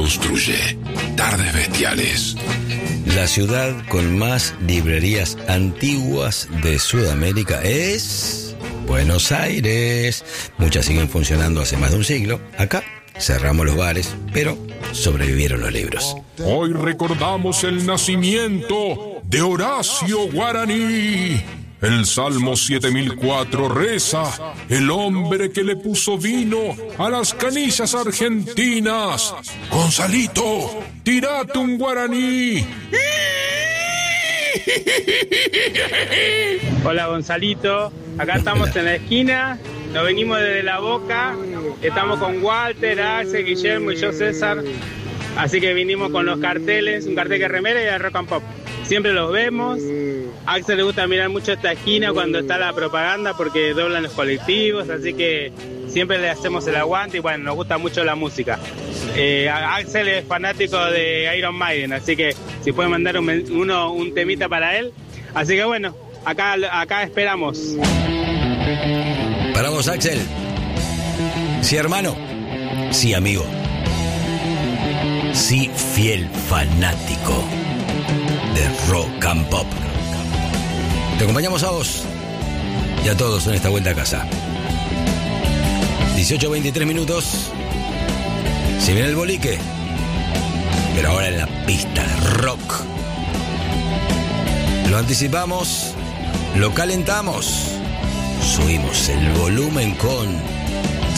construye. Tardes Bestiales. La ciudad con más librerías antiguas de Sudamérica es Buenos Aires. Muchas siguen funcionando hace más de un siglo. Acá cerramos los bares, pero sobrevivieron los libros. Hoy recordamos el nacimiento de Horacio Guaraní. El Salmo 7004 reza: el hombre que le puso vino a las canillas argentinas. Gonzalito, tirate un guaraní. Hola Gonzalito, acá estamos en la esquina, nos venimos desde La Boca, estamos con Walter, Axel, Guillermo y yo César, así que vinimos con los carteles, un cartel que remera y el Rock and Pop. Siempre los vemos. A Axel le gusta mirar mucho esta esquina cuando está la propaganda porque doblan los colectivos, así que siempre le hacemos el aguante y bueno, nos gusta mucho la música. Axel es fanático de Iron Maiden, así que si puede mandar un temita para él. Así que bueno, acá esperamos. Paramos, Axel. Sí, hermano. Sí, amigo. Sí, fiel fanático de Rock and Pop. Te acompañamos a vos y a todos en esta vuelta a casa. 18:23 minutos. Se viene el bolique, pero ahora en la pista de rock. Lo anticipamos, lo calentamos, subimos el volumen con